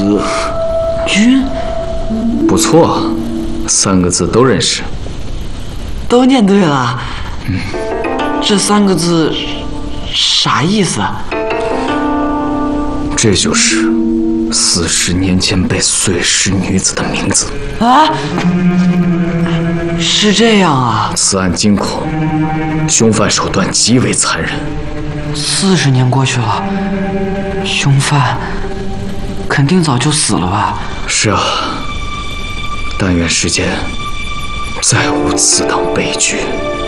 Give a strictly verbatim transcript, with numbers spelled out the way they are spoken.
子君， 不错，三个字都认识， 都念对了。嗯，这三个字啥意思？ 这就是四十年前被碎尸女子的名字啊！是这样啊。 此案惊恐，凶犯手段极为残忍。 四十年过去了，凶犯肯定早就死了吧？ 是啊，但愿世间再无此等悲剧。